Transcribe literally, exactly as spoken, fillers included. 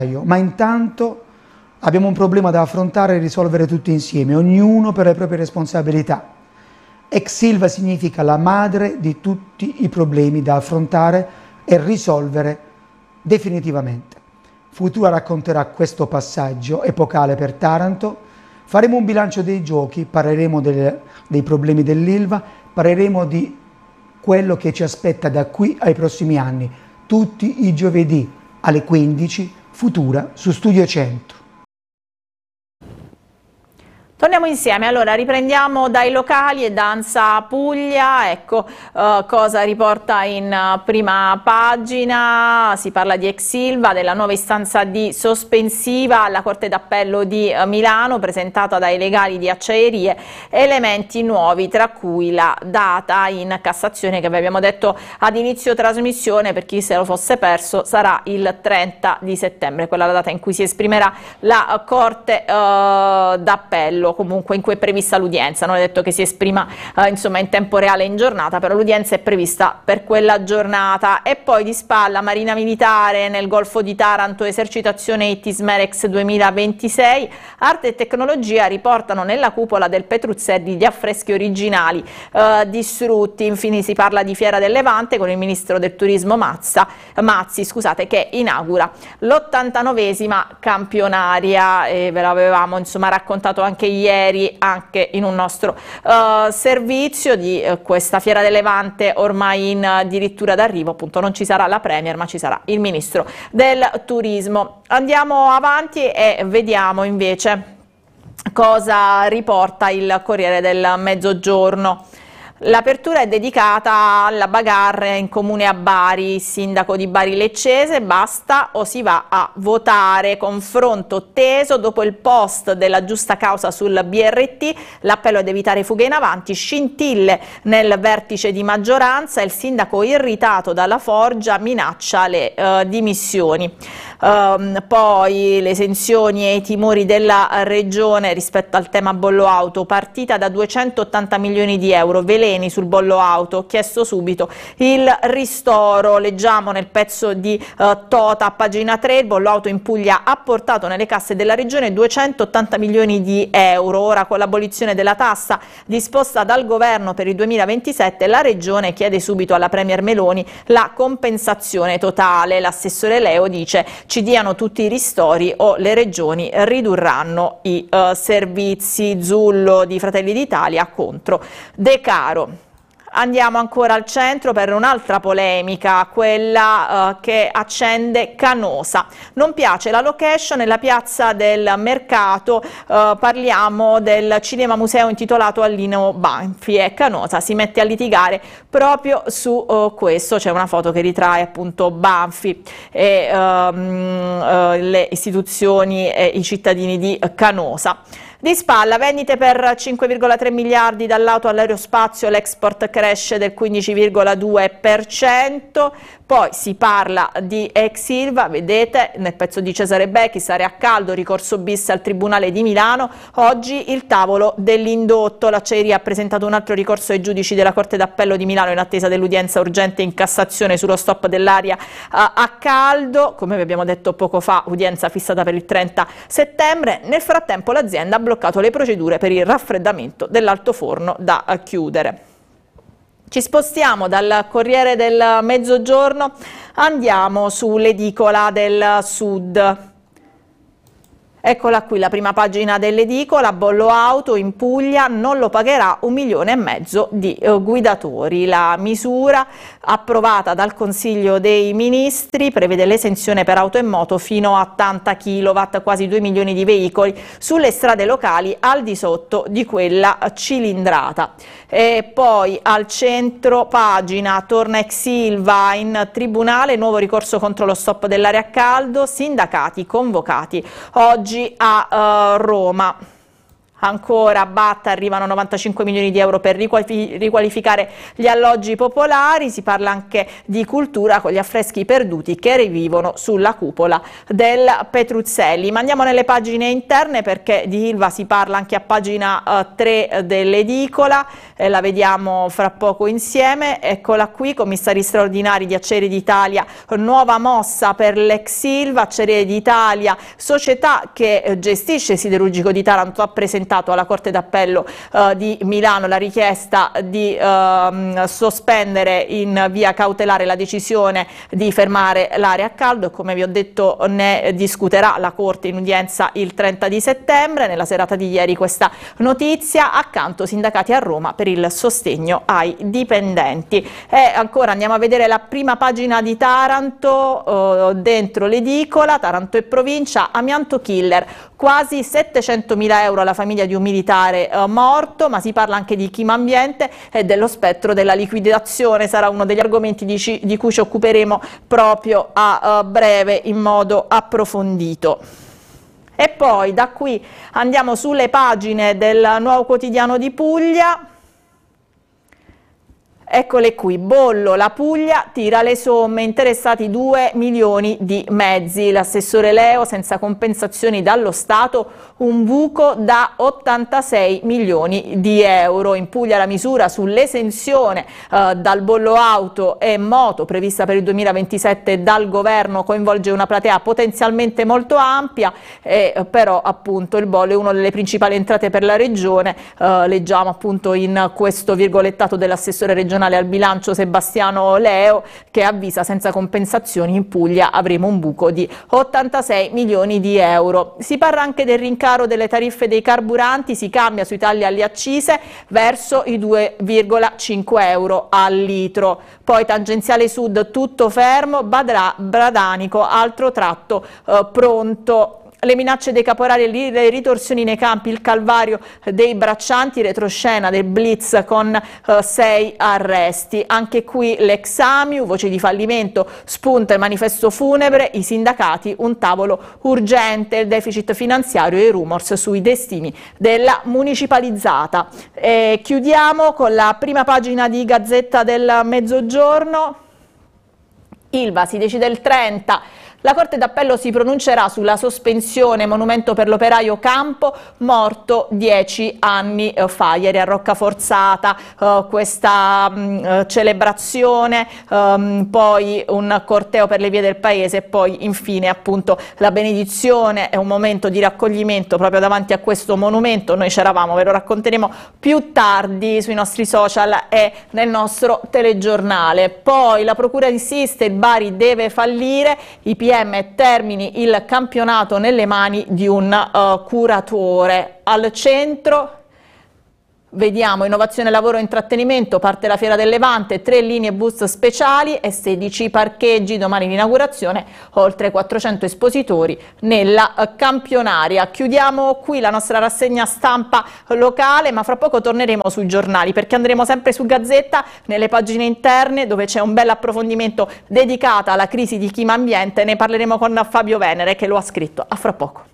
Ma intanto abbiamo un problema da affrontare e risolvere tutti insieme, ognuno per le proprie responsabilità. Ex Ilva significa la madre di tutti i problemi da affrontare e risolvere definitivamente. Futura racconterà questo passaggio epocale per Taranto, faremo un bilancio dei giochi, parleremo del, dei problemi dell'Ilva, parleremo di quello che ci aspetta da qui ai prossimi anni, tutti i giovedì alle quindici, Futura su Studio cento. Torniamo insieme, allora riprendiamo dai locali e da Ansa Puglia, ecco uh, cosa riporta in uh, prima pagina. Si parla di Ex Ilva, della nuova istanza di sospensiva alla Corte d'Appello di uh, Milano presentata dai legali di Acciaierie, elementi nuovi tra cui la data in Cassazione che vi abbiamo detto ad inizio trasmissione, per chi se lo fosse perso sarà il trenta di settembre, quella la data in cui si esprimerà la uh, Corte uh, d'Appello. Comunque in cui è prevista l'udienza, non è detto che si esprima eh, insomma in tempo reale in giornata, però l'udienza è prevista per quella giornata. E poi di spalla Marina Militare nel Golfo di Taranto, esercitazione Itismerex duemilaventisei, arte e tecnologia riportano nella cupola del Petruzzeddi gli affreschi originali eh, distrutti. Infine si parla di Fiera del Levante con il ministro del turismo Mazza, Mazzi scusate, che inaugura l'ottantanovesima campionaria, e ve l'avevamo insomma raccontato anche ieri ieri anche in un nostro uh, servizio di uh, questa Fiera del Levante ormai in addirittura d'arrivo. Appunto non ci sarà la Premier ma ci sarà il Ministro del Turismo. Andiamo avanti e vediamo invece cosa riporta il Corriere del Mezzogiorno. L'apertura è dedicata alla bagarre in comune a Bari, sindaco di Bari Leccese, basta o si va a votare, confronto teso dopo il post della giusta causa sul B R T, l'appello ad evitare fughe in avanti, scintille nel vertice di maggioranza, il sindaco irritato dalla Forgia minaccia le uh, dimissioni. Um, poi le esenzioni e i timori della regione rispetto al tema bollo auto, partita da duecentottanta milioni di euro, veleni sul bollo auto, chiesto subito il ristoro. Leggiamo nel pezzo di uh, Tota, pagina tre, il bollo auto in Puglia ha portato nelle casse della regione duecentottanta milioni di euro. Ora con l'abolizione della tassa disposta dal governo per il duemilaventisette la regione chiede subito alla Premier Meloni la compensazione totale. L'assessore Leo dice: ci diano tutti i ristori o le regioni ridurranno i uh, servizi. Zullo di Fratelli d'Italia contro De Caro. Andiamo ancora al centro per un'altra polemica, quella uh, che accende Canosa. Non piace la location nella piazza del mercato, uh, parliamo del cinema museo intitolato a Lino Banfi e Canosa si mette a litigare proprio su uh, questo. C'è una foto che ritrae appunto Banfi e um, uh, le istituzioni e i cittadini di Canosa. Di spalla, vendite per cinque virgola tre miliardi dall'auto all'aerospazio, l'export cresce del quindici virgola due per cento, poi si parla di Ex Ilva, vedete nel pezzo di Cesare Becchi, area a caldo, ricorso bis al Tribunale di Milano, oggi il tavolo dell'indotto, l'Acciaieria ha presentato un altro ricorso ai giudici della Corte d'Appello di Milano in attesa dell'udienza urgente in Cassazione sullo stop dell'aria uh, a caldo, come vi abbiamo detto poco fa, udienza fissata per il trenta settembre, nel frattempo l'azienda ha bloccato le procedure per il raffreddamento dell'altoforno da chiudere. Ci spostiamo dal Corriere del Mezzogiorno, andiamo sull'edicola del Sud. Eccola qui la prima pagina dell'edicola, bollo auto in Puglia non lo pagherà un milione e mezzo di eh, guidatori. La misura approvata dal Consiglio dei Ministri prevede l'esenzione per auto e moto fino a ottanta chilowatt, quasi due milioni di veicoli sulle strade locali al di sotto di quella cilindrata. E poi al centro pagina torna Ex Ilva in tribunale, nuovo ricorso contro lo stop dell'aria a caldo, sindacati convocati oggi a uh, Roma. Ancora Batta, arrivano novantacinque milioni di euro per riqualificare gli alloggi popolari. Si parla anche di cultura con gli affreschi perduti che rivivono sulla cupola del Petruzzelli. Ma andiamo nelle pagine interne, perché di Ilva si parla anche a pagina uh, tre dell'edicola, eh, la vediamo fra poco insieme. Eccola qui: commissari straordinari di Acciaierie d'Italia, nuova mossa per l'ex Ilva. Acciaierie d'Italia, società che eh, gestisce il siderurgico di Taranto, ha presentato alla Corte d'Appello eh, di Milano la richiesta di eh, sospendere in via cautelare la decisione di fermare l'area a caldo. Come vi ho detto, ne discuterà la Corte in udienza il trenta di settembre. Nella serata di ieri questa notizia. Accanto sindacati a Roma per il sostegno ai dipendenti. E ancora andiamo a vedere la prima pagina di Taranto, eh, dentro l'edicola. Taranto e provincia, amianto killer, quasi settecentomila euro alla famiglia di un militare eh, morto, ma si parla anche di Chima Ambiente e dello spettro della liquidazione. Sarà uno degli argomenti di, ci, di cui ci occuperemo proprio a uh, breve in modo approfondito. E poi da qui andiamo sulle pagine del Nuovo Quotidiano di Puglia. Eccole qui: bollo, la Puglia tira le somme, interessati due milioni di mezzi. L'assessore Leo, senza compensazioni dallo Stato, un buco da ottantasei milioni di euro. In Puglia la misura sull'esenzione eh, dal bollo auto e moto prevista per il duemilaventisette dal governo coinvolge una platea potenzialmente molto ampia, e, eh, però appunto il bollo è una delle principali entrate per la regione. Eh, leggiamo appunto in questo virgolettato dell'assessore regionale al bilancio Sebastiano Leo, che avvisa: senza compensazioni in Puglia avremo un buco di ottantasei milioni di euro. Si parla anche del rincaro delle tariffe dei carburanti, si cambia sui tagli alle accise verso i due virgola cinque euro al litro. Poi tangenziale sud tutto fermo, Badra, Bradanico altro tratto eh, pronto. Le minacce dei caporali, le ritorsioni nei campi, il calvario dei braccianti, retroscena del blitz con eh, sei arresti. Anche qui l'ex Amiu, voce di fallimento, spunta il manifesto funebre, i sindacati, un tavolo urgente, il deficit finanziario e i rumors sui destini della municipalizzata. E chiudiamo con la prima pagina di Gazzetta del Mezzogiorno. Ilva si decide il trenta. La Corte d'Appello si pronuncerà sulla sospensione monumento per l'operaio Campo, morto dieci anni fa. Ieri a Roccaforzata eh, questa mh, celebrazione, ehm, poi un corteo per le vie del paese e poi infine appunto la benedizione. È un momento di raccoglimento proprio davanti a questo monumento. Noi c'eravamo, ve lo racconteremo più tardi sui nostri social e nel nostro telegiornale. Poi la procura insiste, il Bari deve fallire, i P M termini il campionato nelle mani di un uh, curatore. Al centro vediamo innovazione, lavoro e intrattenimento, parte la Fiera del Levante, tre linee bus speciali e sedici parcheggi, domani l'inaugurazione, oltre quattrocento espositori nella uh, campionaria. Chiudiamo qui la nostra rassegna stampa locale, ma fra poco torneremo sui giornali, perché andremo sempre su Gazzetta, nelle pagine interne, dove c'è un bel approfondimento dedicato alla crisi di Chima Ambiente. Ne parleremo con Fabio Venere, che lo ha scritto. A fra poco.